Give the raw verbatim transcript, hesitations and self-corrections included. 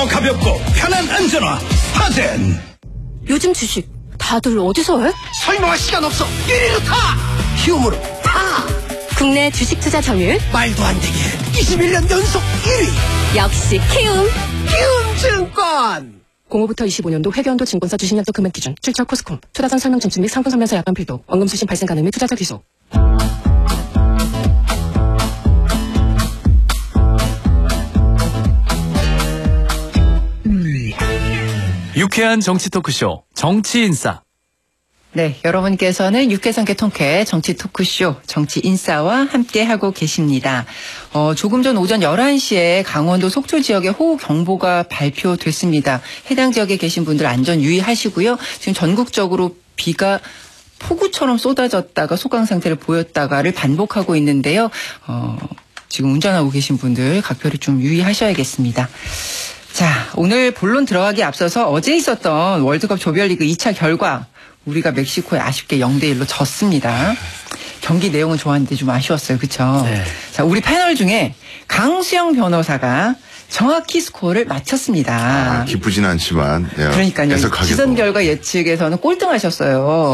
더 가볍고 편한 안전화 하덴. 요즘 주식 다들 어디서 해? 설명할 시간 없어. 일 위로 타. 힘으로 타. 국내 주식 투자 점유율 말도 안 되게 이십일 년 연속 일 위. 역시 키움. 키움증권. 공오부터 이십오 년도 회계연도 증권사 주식 약속 금액 기준 출처 코스콤 투자전 설명 진출 및 상품 설명서 약관 필독 원금 수신 발생 가능 및 투자자 귀속. 유쾌한 정치 토크쇼 정치인싸. 네, 여러분께서는 육개선 개통회 정치 토크쇼 정치인싸와 함께하고 계십니다. 어, 조금 전 오전 열한 시에 강원도 속초 지역에 호우경보가 발표됐습니다. 해당 지역에 계신 분들 안전 유의하시고요. 지금 전국적으로 비가 폭우처럼 쏟아졌다가 소강 상태를 보였다가를 반복하고 있는데요. 어, 지금 운전하고 계신 분들 각별히 좀 유의하셔야겠습니다. 자, 오늘 본론 들어가기 앞서서 어제 있었던 월드컵 조별리그 이 차 결과 우리가 멕시코에 아쉽게 영 대 일로 졌습니다. 경기 내용은 좋았는데 좀 아쉬웠어요. 그렇죠? 네. 자, 우리 패널 중에 강수영 변호사가 정확히 스코어를 맞췄습니다. 아, 기쁘진 않지만. 예, 그러니까요. 해석하기도. 지선 결과 예측에서는 꼴등하셨어요.